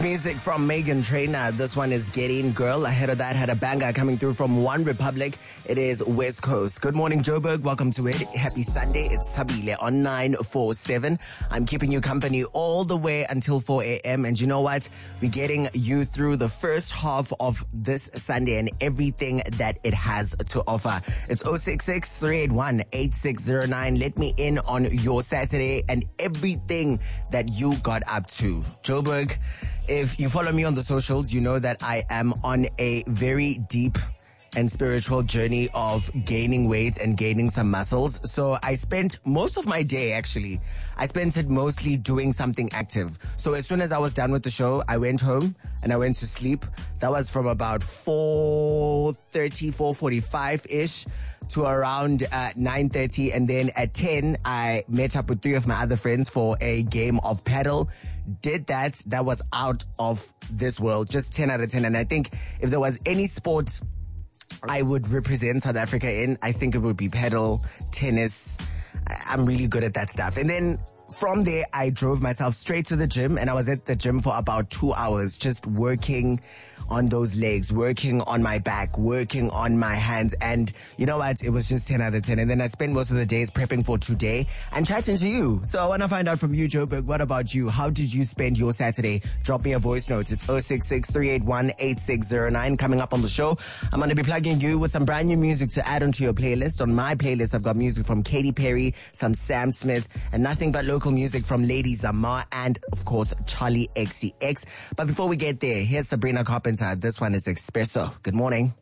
Music from Megan Trainor. This one is Getting Girl. Ahead of that, had a banger coming through from One Republic. It is West Coast. Good morning, Joburg. Welcome to it. Happy Sunday. It's Sabile on 947. I'm keeping you company all the way until 4 a.m. And you know what? We're getting you through the first half of this Sunday and everything that it has to offer. It's 066-381-8609. Let me in on your Saturday and everything that you got up to. Joburg, if you follow me on the socials, you know that I am on a very deep and spiritual journey of gaining weight and gaining some muscles. So I spent most of my day, I spent it mostly doing something active. So as soon as I was done with the show, I went home and I went to sleep. That was from about 4:45-ish to around 9:30. And then at 10, I met up with 3 of my other friends for a game of paddle. Did that. That was out of this world. Just 10 out of 10. And I think if there was any sport I would represent South Africa in, I think it would be paddle, tennis. I'm really good at that stuff. And then from there, I drove myself straight to the gym, and I was at the gym for about 2 hours, just working on those legs, working on my back, working on my hands. And you know what? It was just 10 out of 10. And then I spent most of the days prepping for today and chatting to you. So I want to find out from you, Joburg, what about you? How did you spend your Saturday? Drop me a voice note. It's 066-381-8609. Coming up on the show, I'm going to be plugging you with some brand new music to add onto your playlist. On my playlist, I've got music from Katy Perry, some Sam Smith, and nothing but local music from Lady Zamar and, of course, Charlie XCX. But before we get there, here's Sabrina Carpenter. This one is Espresso. Good morning.